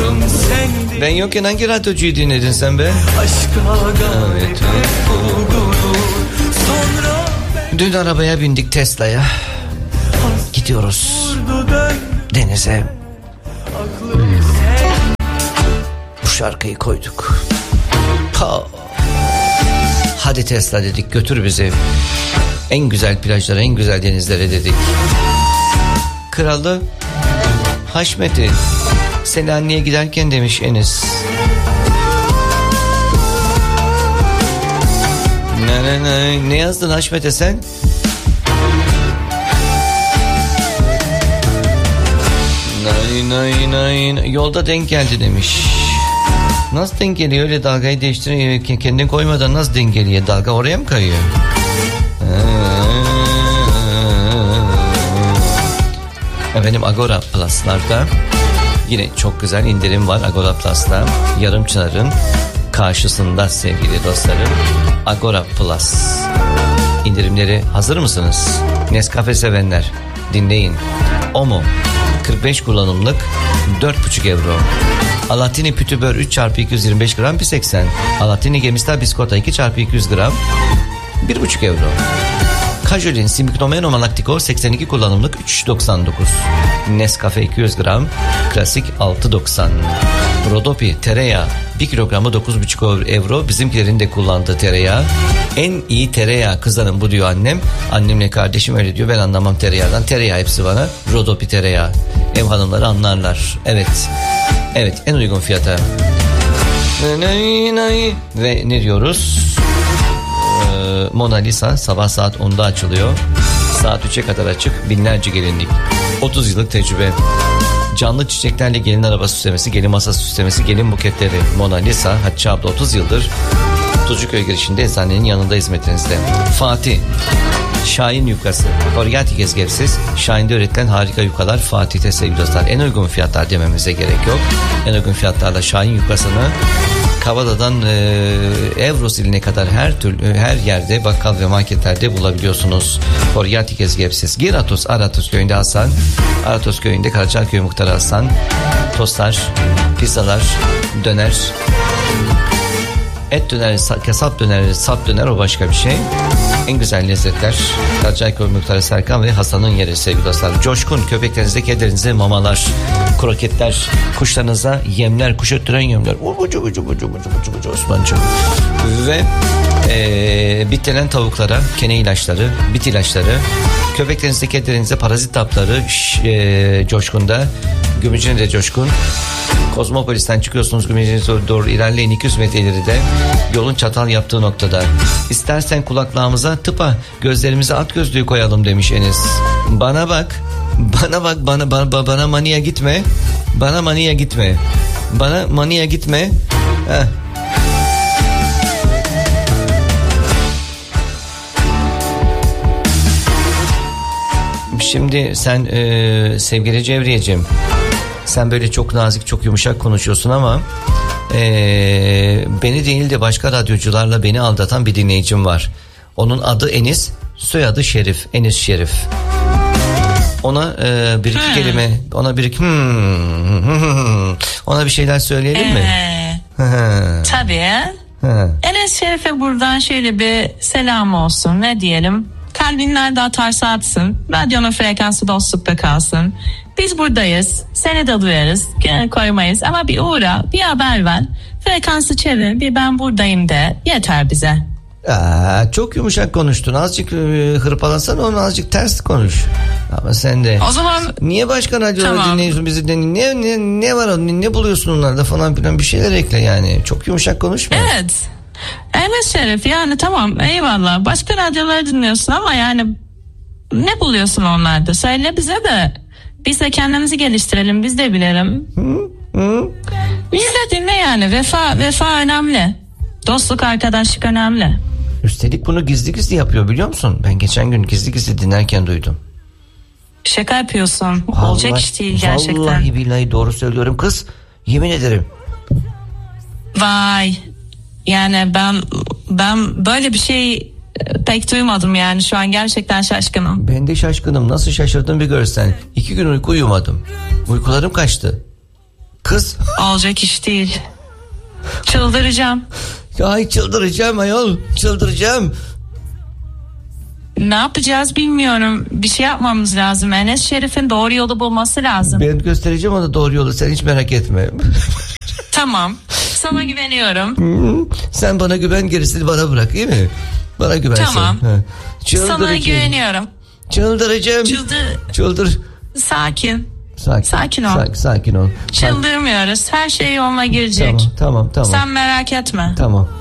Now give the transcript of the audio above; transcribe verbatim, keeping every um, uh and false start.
Ben yokken hangi radyocuyu dinledin sen be? Evet. Dün arabaya bindik, Tesla'ya. Gidiyoruz denize. Bu şarkıyı koyduk. Ha. Hadi Tesla dedik, götür bizi en güzel plajlara, en güzel denizlere dedik. Kralı Haşmet'i Selanik'e giderken demiş Enis. Ne, ne, ne, ne yazdın Haşmet'e sen? Nay, nay, nay. Yolda denk geldi demiş. Nasıl denk geliyor? Öyle dalgayı değiştiriyor, kendini koymadan nasıl denk geliyor? Dalga oraya mı kayıyor? Efendim, Agora Plus'larda yine çok güzel indirim var. Agora Plus'ta Yarımçınar'ın karşısında sevgili dostlarım. Agora Plus indirimleri, hazır mısınız? Nescafe sevenler dinleyin. Omo kırk beş kullanımlık dört buçuk euro. Alatini Pütübör üç çarpı iki yüz yirmi beş gram bir seksen. Alatini Gemista Biskota iki çarpı iki yüz gram bir buçuk euro. Kajolin Simiknomeno Malaktiko seksen iki kullanımlık üç doksan dokuz. Nescafe iki yüz gram klasik altı doksan. Rodopi tereyağı bir kilogramı dokuz buçuk euro. Bizimkilerin de kullandığı tereyağı. En iyi tereyağı kızanım bu diyor annem. Annemle kardeşim öyle diyor, ben anlamam tereyağdan. Tereyağı hepsi bana. Rodopi tereyağı. Ev hanımları anlarlar. Evet. Evet, en uygun fiyata. Ve ne diyoruz? Ee, Mona Lisa sabah saat onda açılıyor. Saat üçe kadar açık. Binlerce gelinlik. otuz yıllık tecrübe. Canlı çiçeklerle gelin araba süslemesi, gelin masa süslemesi, gelin buketleri. Mona Lisa, Hatice abla otuz yıldır Tuzcuköy girişinde eczanenin yanında hizmetinizde. Fatih Şahin yufkası. Orgati gezgevsiz. Şahin'de üretilen harika yufkalar Fatih'te sevgili dostlar. En uygun fiyatlar dememize gerek yok. En uygun fiyatlarla Şahin yufkasını Kavala'dan e, Evros iline kadar her türlü her yerde bakkal ve marketlerde bulabiliyorsunuz. Orgati gezgevsiz. Giratos Aratos köyünde Hasan. Aratos köyünde Karaçalköy muhtarı Hasan. Tostlar, pizzalar, döner. Et döner, kasap döner, sap döner, o başka bir şey. En güzel lezzetler Karaçalköy muhtarı Serkan ve Hasan'ın yeri sevgili dostlar. Coşkun köpeklerinize, kedilerinize mamalar, kroketler, kuşlarınıza yemler, kuş öttüren yemler. Ucu ucu ucu ucu ucu ucu Osman'cığım. Ve ee, bitlenen tavuklara kene ilaçları, bit ilaçları, köpeklerinize, kedilerinize parazit tapları ee, Coşkun'da. Gümüşhane de Coşkun. Kozmopolis'ten çıkıyorsunuz, Gümüşhane'ye doğru ilerleyin, iki yüz metre ileride yolun çatal yaptığı noktada. İstersen kulaklarımıza tıpa, gözlerimize at gözlüğü koyalım demiş Enes. Bana bak, bana bak, bana bana, bana maniye gitme, bana maniye gitme, bana maniye gitme. Heh. Şimdi sen e, sevgili Cevriyeciğim, sen böyle çok nazik, çok yumuşak konuşuyorsun ama e, beni değil de başka radyocularla beni aldatan bir dinleyicim var. Onun adı Enis, soyadı Şerif, Enis Şerif. Ona e, bir iki hmm. kelime, ona bir iki hmm, ona bir şeyler söyleyelim mi? Ee, tabii. Enis Şerif'e buradan şöyle bir selam olsun, ne diyelim? Kalbin nerede atarsa atsın. Radyonun frekansı dostlukta kalsın. Biz buradayız. Seni de duyarız. Gene koymayız. Ama bir uğra, bir haber ver. Frekansı çevir. Bir ben buradayım de. Yeter bize. Aa, çok yumuşak konuştun. Azıcık hırpalasana onu, azıcık ters konuş. Ama sen de. O zaman. Niye başka radyoları tamam. dinliyorsun bizi? Ne, ne, ne var ne, ne buluyorsun onlarda falan filan, bir şeyler ekle yani. Çok yumuşak konuşma. Evet. Enes Şerif, yani tamam eyvallah, başka radyoları dinliyorsun ama yani ne buluyorsun onlarda, söyle bize de biz de kendimizi geliştirelim, biz de bilelim. Hı, hı. Biz de dinle yani, vefa vefa önemli, dostluk arkadaşlık önemli. Üstelik bunu gizli gizli yapıyor biliyor musun? Ben geçen gün gizli gizli dinlerken duydum. Şaka yapıyorsun. Vallahi, olacak iş değil gerçekten. Vallahi billahi doğru söylüyorum kız, yemin ederim. Vay. Yani ben ben böyle bir şey pek duymadım yani, şu an gerçekten şaşkınım. Ben de şaşkınım, nasıl şaşırdım bir görsen. İki gün uyku uyumadım. Uykularım kaçtı. Kız. Olacak iş değil. Çıldıracağım. Ay çıldıracağım ayol. Çıldıracağım. Ne yapacağız bilmiyorum. Bir şey yapmamız lazım. Enes Şerif'in doğru yolu bulması lazım. Ben göstereceğim ona doğru yolu. Sen hiç merak etme. Tamam. Sana güveniyorum. Sen bana güven, gerisini bana bırak, iyi mi? Bana güven. Tamam. Sana güveniyorum. Çıldıracağım. Çıldır. Çıldır. Sakin. Sakin. Sakin ol. Sakin, sakin ol. Çıldırmıyoruz. Her şey yoluna girecek. Tamam, tamam, tamam. Sen merak etme. Tamam.